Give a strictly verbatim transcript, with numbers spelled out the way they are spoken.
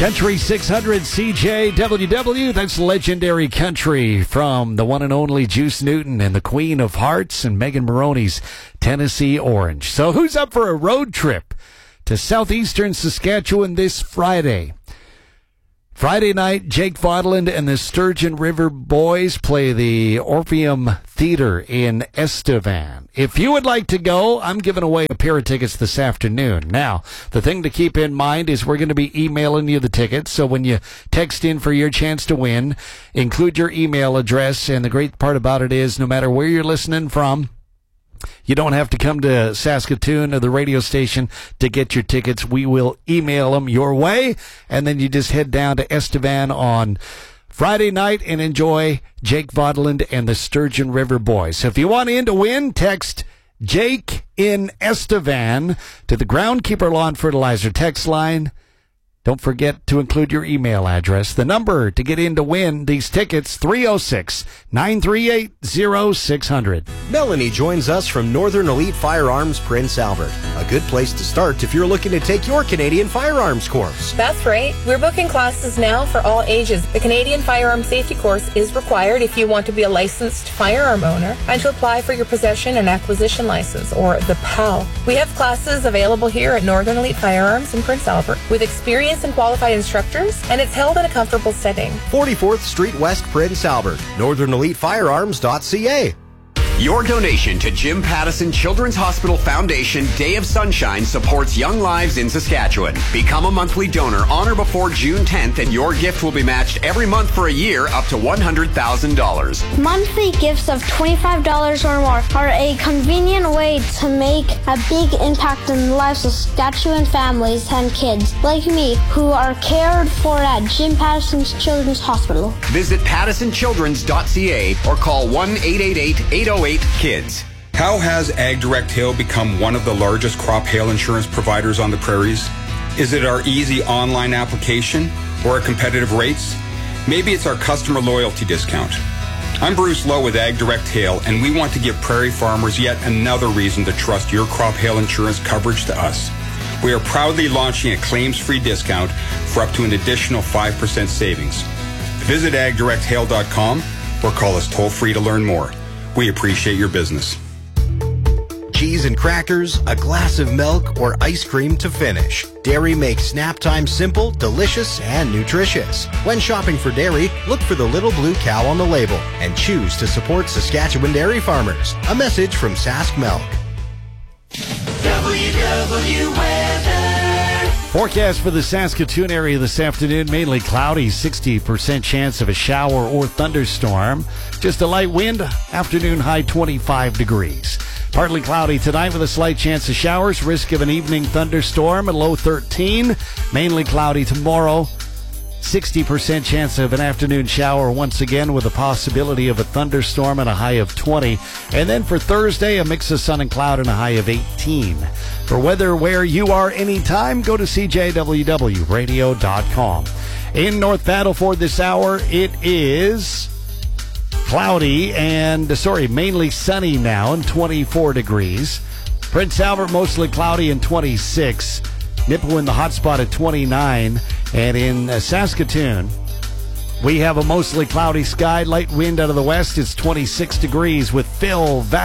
Country six hundred C J W W, that's legendary country from the one and only Juice Newton and the Queen of Hearts and Megan Moroney's Tennessee Orange. So who's up for a road trip to southeastern Saskatchewan this Friday? Friday night, Jake Vaudeland and the Sturgeon River Boys play the Orpheum Theater in Estevan. If you would like to go, I'm giving away a pair of tickets this afternoon. Now, the thing to keep in mind is we're going to be emailing you the tickets, so when you text in for your chance to win, include your email address, and the great part about it is no matter where you're listening from, you don't have to come to Saskatoon or the radio station to get your tickets. We will email them your way, and then you just head down to Estevan on Friday night and enjoy Jake Vaudeland and the Sturgeon River Boys. So if you want in to win, text Jake in Estevan to the Groundkeeper Lawn Fertilizer text line. Don't forget to include your email address. The number to get in to win these tickets, three oh six, nine three eight, oh six hundred. Melanie joins us from Northern Elite Firearms Prince Albert. A good place to start if you're looking to take your Canadian firearms course. That's right. We're booking classes now for all ages. The Canadian Firearm Safety Course is required if you want to be a licensed firearm owner and to apply for your possession and acquisition license, or the P A L. We have classes available here at Northern Elite Firearms in Prince Albert with experience and qualified instructors, and it's held in a comfortable setting. forty-fourth Street West, Prince Albert. northern elite firearms dot c a. Your donation to Jim Pattison Children's Hospital Foundation Day of Sunshine supports young lives in Saskatchewan. Become a monthly donor on or before June tenth, and your gift will be matched every month for a year up to one hundred thousand dollars. Monthly gifts of twenty-five dollars or more are a convenient way to make a big impact in the lives of Saskatchewan families and kids like me who are cared for at Jim Pattison's Children's Hospital. Visit pattison children's dot c a or call one eight eight eight, eight oh eight, KIDS. How has AgDirect Hail become one of the largest crop hail insurance providers on the prairies? Is it our easy online application or our competitive rates? Maybe it's our customer loyalty discount. I'm Bruce Lowe with AgDirect Hail, and we want to give prairie farmers yet another reason to trust your crop hail insurance coverage to us. We are proudly launching a claims-free discount for up to an additional five percent savings. Visit ag direct hail dot com or call us toll-free to learn more. We appreciate your business. Cheese and crackers, a glass of milk, or ice cream to finish. Dairy makes snap time simple, delicious, and nutritious. When shopping for dairy, look for the little blue cow on the label and choose to support Saskatchewan dairy farmers. A message from Sask Milk. W W Weather. Forecast for the Saskatoon area this afternoon, mainly cloudy, sixty percent chance of a shower or thunderstorm. Just a light wind, afternoon high twenty-five degrees. Partly cloudy tonight with a slight chance of showers, risk of an evening thunderstorm, a low thirteen. Mainly cloudy tomorrow, sixty percent chance of an afternoon shower once again with a possibility of a thunderstorm and a high of twenty. And then for Thursday, a mix of sun and cloud and a high of eighteen. For weather where you are anytime, go to c j w w radio dot com. In North Battleford this hour, it is cloudy and, sorry, mainly sunny now and twenty-four degrees. Prince Albert, mostly cloudy and twenty-six. Nipawin in the hot spot at twenty-nine. And in uh, Saskatoon, we have a mostly cloudy sky, light wind out of the west. It's twenty-six degrees with Phil Val.